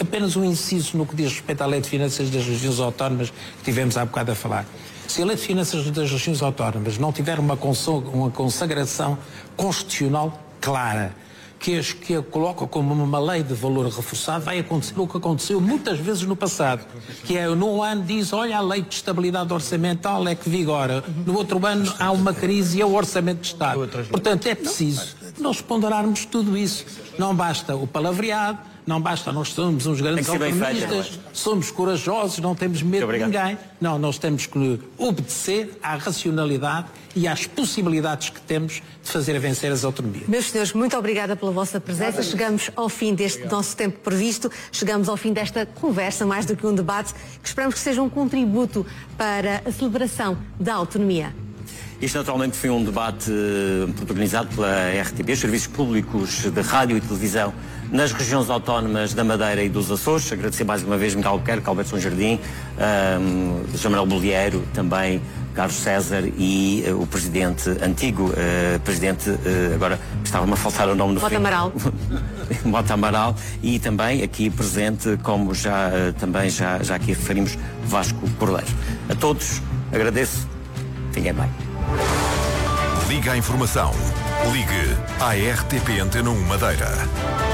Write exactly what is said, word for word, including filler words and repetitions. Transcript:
apenas um inciso no que diz respeito à Lei de Finanças das Regiões Autónomas que tivemos há bocado a falar. Se a Lei de Finanças das Regiões Autónomas não tiver uma consagração constitucional clara, que a, que a coloca como uma lei de valor reforçado, vai acontecer o que aconteceu muitas vezes no passado, que é, num ano diz, olha, a lei de estabilidade orçamental é que vigora, no outro ano há uma crise e é o orçamento de Estado. Portanto, é preciso nós ponderarmos tudo isso. Não basta o palavreado, não basta, nós somos uns grandes autonomistas, somos corajosos, não temos medo de ninguém. Não, nós temos que obedecer à racionalidade e às possibilidades que temos de fazer vencer as autonomias. Meus senhores, muito obrigada pela vossa presença. Chegamos ao fim deste nosso tempo previsto, chegamos ao fim desta conversa, mais do que um debate, que esperamos que seja um contributo para a celebração da autonomia. Isto naturalmente foi um debate protagonizado pela R T P, os serviços públicos de rádio e televisão nas regiões autónomas da Madeira e dos Açores. Agradecer mais uma vez Miguel Albuquerque, Alberto São Jardim, um, José Manuel Bolieiro, também Carlos César e uh, o presidente, antigo uh, presidente, uh, agora estava-me a faltar o nome do Mota Amaral. Mota Amaral, e também aqui presente, como já uh, também já, já aqui referimos, Vasco Cordeiro. A todos, agradeço. Fiquem bem. Liga à informação. Ligue à R T P Antena um Madeira.